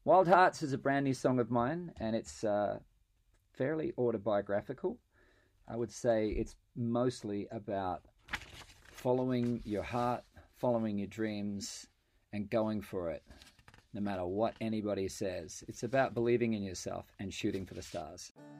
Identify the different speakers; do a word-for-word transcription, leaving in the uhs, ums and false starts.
Speaker 1: Wild Hearts is a brand new song of mine, and it's uh, fairly autobiographical. I would say it's mostly about following your heart, following your dreams, and going for it, no matter what anybody says. It's about believing in yourself and shooting for the stars.